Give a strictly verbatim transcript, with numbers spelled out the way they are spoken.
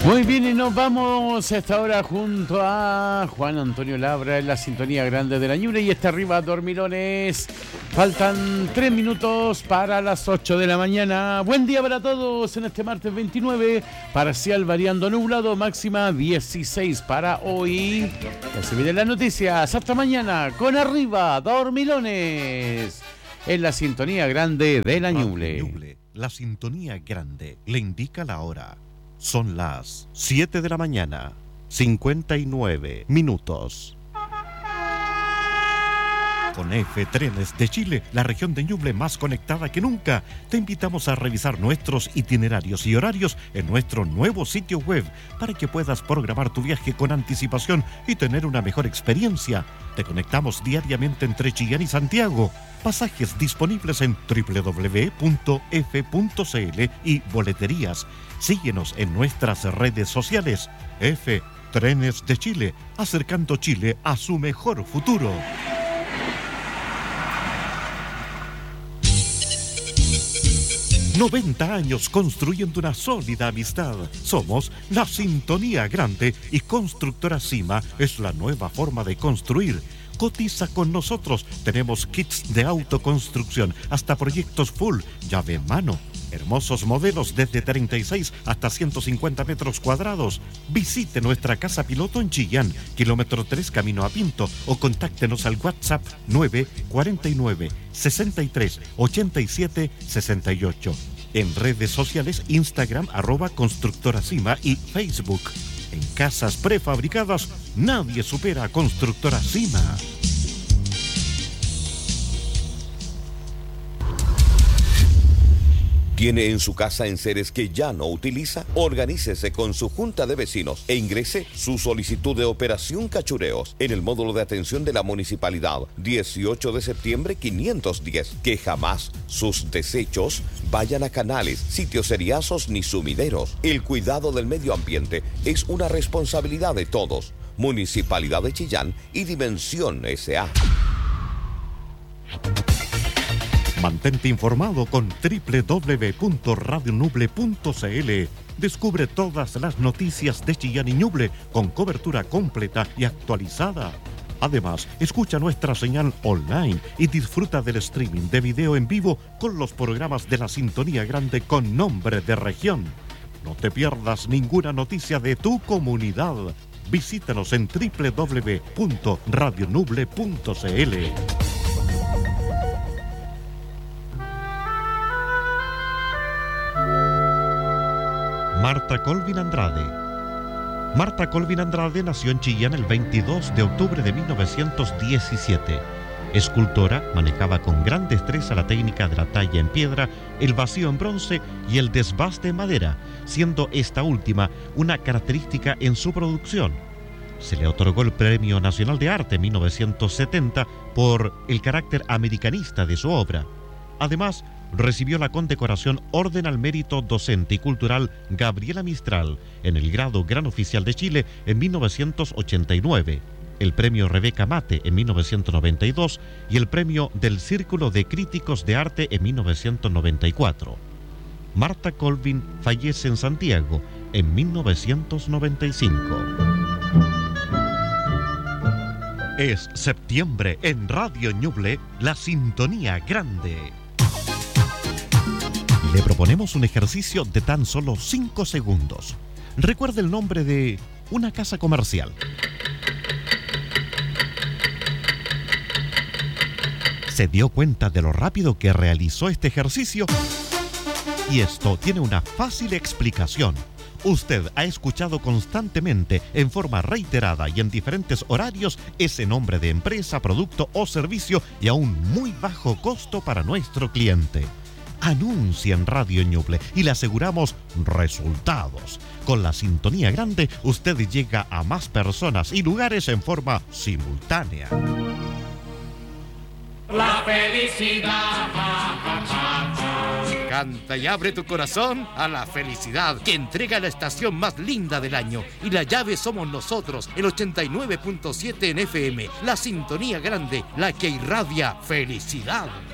Muy bien, y nos vamos a esta hora junto a Juan Antonio Labra en la sintonía grande de la Ñuble y está arriba Dormilones. Faltan tres minutos para las ocho de la mañana. Buen día para todos en este martes veintinueve, parcial variando nublado, máxima dieciséis para hoy. Ya se vienen las noticias. Hasta mañana con arriba Dormilones en la sintonía grande de la Ñuble. Ñuble, la sintonía grande le indica la hora. Son las siete de la mañana, cincuenta y nueve minutos. Con F Trenes de Chile, la región de Ñuble más conectada que nunca, te invitamos a revisar nuestros itinerarios y horarios en nuestro nuevo sitio web para que puedas programar tu viaje con anticipación y tener una mejor experiencia. Te conectamos diariamente entre Chillán y Santiago. Pasajes disponibles en doble u doble u doble u punto f punto c l y boleterías. Síguenos en nuestras redes sociales. F Trenes de Chile, acercando Chile a su mejor futuro. noventa años construyendo una sólida amistad. Somos la Sintonía Grande y Constructora Cima es la nueva forma de construir. Cotiza con nosotros. Tenemos kits de autoconstrucción hasta proyectos full, llave en mano. Hermosos modelos desde treinta y seis hasta ciento cincuenta metros cuadrados. Visite nuestra casa piloto en Chillán, kilómetro tres camino a Pinto, o contáctenos al WhatsApp nueve cuatro nueve, sesenta y tres, ochenta y siete, sesenta y ocho. En redes sociales Instagram arroba Constructora Cima y Facebook. En casas prefabricadas, nadie supera a Constructora Cima. ¿Tiene en su casa enseres que ya no utiliza? Organícese con su junta de vecinos e ingrese su solicitud de operación cachureos en el módulo de atención de la municipalidad dieciocho de septiembre quinientos diez. Que jamás sus desechos vayan a canales, sitios seriazos ni sumideros. El cuidado del medio ambiente es una responsabilidad de todos. Municipalidad de Chillán y Dimensión S A Mantente informado con doble u doble u doble u punto radio nuble punto c l. Descubre todas las noticias de Chillán y Ñuble con cobertura completa y actualizada. Además, escucha nuestra señal online y disfruta del streaming de video en vivo con los programas de la Sintonía Grande con nombre de región. No te pierdas ninguna noticia de tu comunidad. Visítanos en doble u doble u doble u punto radio nuble punto c l. Marta Colvin Andrade. Marta Colvin Andrade nació en Chillán el veintidós de octubre de mil novecientos diecisiete. Escultora, manejaba con gran destreza la técnica de la talla en piedra, el vacío en bronce y el desbaste en madera, siendo esta última una característica en su producción. Se le otorgó el Premio Nacional de Arte en mil novecientos setenta por el carácter americanista de su obra. Además, recibió la condecoración Orden al Mérito Docente y Cultural Gabriela Mistral en el grado Gran Oficial de Chile en mil novecientos ochenta y nueve, el Premio Rebeca Mate en mil novecientos noventa y dos y el Premio del Círculo de Críticos de Arte en mil novecientos noventa y cuatro. Marta Colvin fallece en Santiago en mil novecientos noventa y cinco. Es septiembre en Radio Ñuble, la Sintonía Grande. Le proponemos un ejercicio de tan solo cinco segundos. Recuerde el nombre de una casa comercial. ¿Se dio cuenta de lo rápido que realizó este ejercicio? Y esto tiene una fácil explicación. Usted ha escuchado constantemente, en forma reiterada y en diferentes horarios, ese nombre de empresa, producto o servicio y a un muy bajo costo para nuestro cliente. Anuncia en Radio Ñuble y le aseguramos resultados. Con la Sintonía Grande, usted llega a más personas y lugares en forma simultánea. La felicidad. Canta y abre tu corazón a la felicidad que entrega la estación más linda del año. Y la llave somos nosotros, el ochenta y nueve punto siete en F M. La Sintonía Grande, la que irradia felicidad.